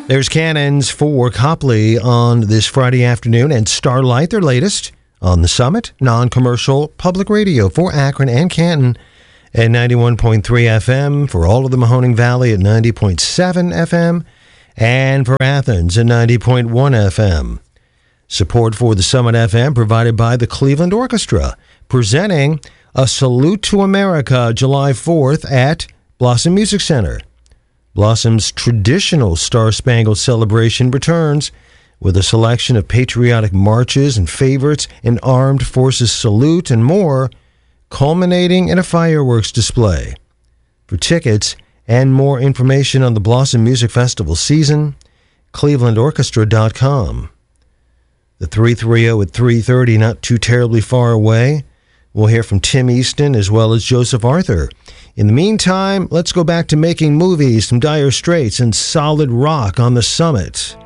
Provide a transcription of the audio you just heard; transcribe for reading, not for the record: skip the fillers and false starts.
There's Cannons for Copley on this Friday afternoon, and Starlight, their latest, on the Summit, non-commercial public radio for Akron and Canton at 91.3 FM, for all of the Mahoning Valley at 90.7 FM, and for Athens at 90.1 FM. Support for the Summit FM provided by the Cleveland Orchestra, presenting A Salute to America July 4th at Blossom Music Center. Blossom's traditional Star-Spangled Celebration returns with a selection of patriotic marches and favorites, an armed forces salute, and more, culminating in a fireworks display. For tickets and more information on the Blossom Music Festival season, clevelandorchestra.com. The 330 at 3:30, not too terribly far away. We'll hear from Tim Easton as well as Joseph Arthur. In the meantime, let's go back to making movies from Dire Straits and solid rock on the Summit.